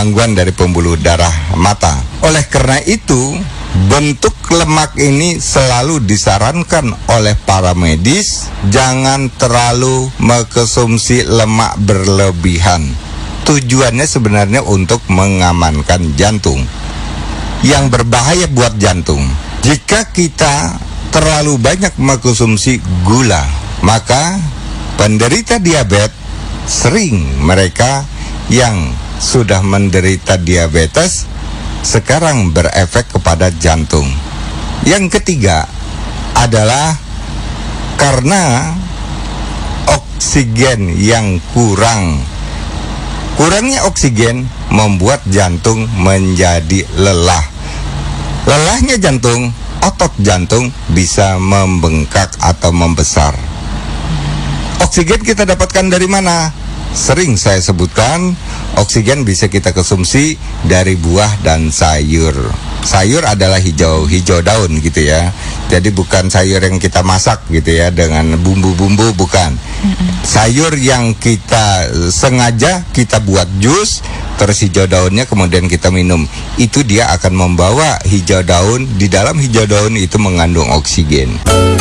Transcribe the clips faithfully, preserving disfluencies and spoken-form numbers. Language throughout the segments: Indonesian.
gangguan dari pembuluh darah mata. Oleh karena itu, bentuk lemak ini selalu disarankan oleh para medis, jangan terlalu mengkonsumsi lemak berlebihan. Tujuannya sebenarnya untuk mengamankan jantung. Yang berbahaya buat jantung, jika kita terlalu banyak mengkonsumsi gula, maka penderita diabetes, sering mereka yang sudah menderita diabetes sekarang berefek kepada jantung. Yang ketiga adalah karena oksigen yang kurang. Kurangnya oksigen membuat jantung menjadi lelah. Lelahnya jantung, otot jantung bisa membengkak atau membesar. Oksigen kita dapatkan dari mana? Sering saya sebutkan, oksigen bisa kita konsumsi dari buah dan sayur. Sayur adalah hijau-hijau daun gitu ya. Jadi bukan sayur yang kita masak gitu ya dengan bumbu-bumbu, bukan. Sayur yang kita sengaja kita buat jus, terus hijau daunnya kemudian kita minum. Itu dia akan membawa hijau daun, di dalam hijau daun itu mengandung oksigen.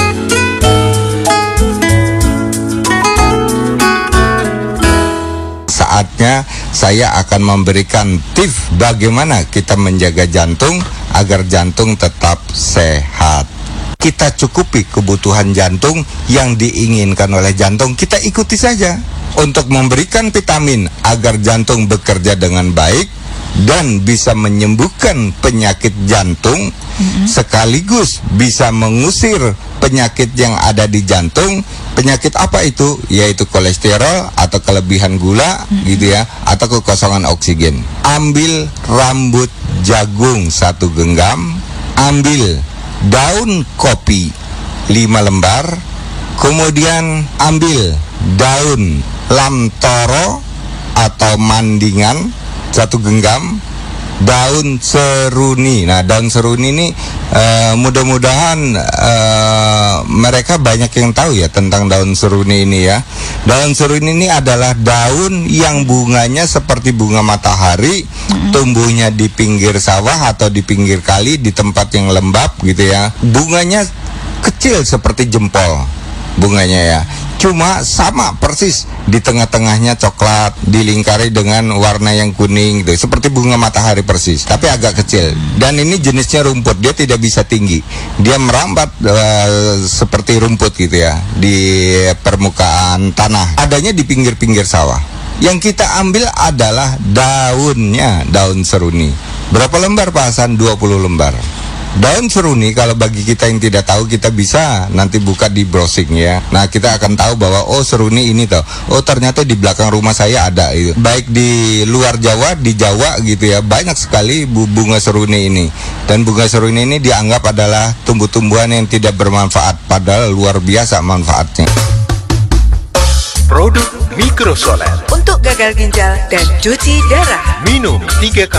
Saatnya saya akan memberikan tips bagaimana kita menjaga jantung agar jantung tetap sehat. Kita cukupi kebutuhan jantung yang diinginkan oleh jantung, kita ikuti saja. Untuk memberikan vitamin agar jantung bekerja dengan baik dan bisa menyembuhkan penyakit jantung, mm-hmm. sekaligus bisa mengusir penyakit yang ada di jantung. Penyakit apa itu? Yaitu kolesterol atau kelebihan gula, mm-hmm. gitu ya, atau kekosongan oksigen. Ambil rambut jagung satu genggam, ambil daun kopi lima lembar, kemudian ambil daun lamtoro atau mandingan satu genggam, daun seruni. Nah, daun seruni ini uh, mudah-mudahan uh, mereka banyak yang tahu ya tentang daun seruni ini ya. Daun seruni ini adalah daun yang bunganya seperti bunga matahari, mm-hmm. tumbuhnya di pinggir sawah atau di pinggir kali di tempat yang lembab gitu ya. Bunganya kecil seperti jempol bunganya ya. Cuma sama persis, di tengah-tengahnya coklat, dilingkari dengan warna yang kuning gitu, seperti bunga matahari persis, tapi agak kecil. Dan ini jenisnya rumput, dia tidak bisa tinggi, dia merambat uh, seperti rumput gitu ya di permukaan tanah. Adanya di pinggir-pinggir sawah. Yang kita ambil adalah daunnya, daun seruni. Berapa lembar Pak Hasan? dua puluh lembar. Daun seruni, kalau bagi kita yang tidak tahu, kita bisa nanti buka di browsing ya. Nah, kita akan tahu bahwa oh seruni ini toh, oh ternyata di belakang rumah saya ada itu. Baik di luar Jawa, di Jawa gitu ya, banyak sekali bunga seruni ini. Dan bunga seruni ini dianggap adalah tumbuh-tumbuhan yang tidak bermanfaat, padahal luar biasa manfaatnya. Produk Mikrosolar untuk gagal ginjal dan cuci darah. Minum tiga kali